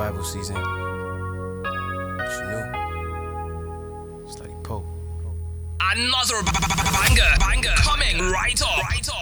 revival season. What you knew? Slutty Pope. Another banger coming right up.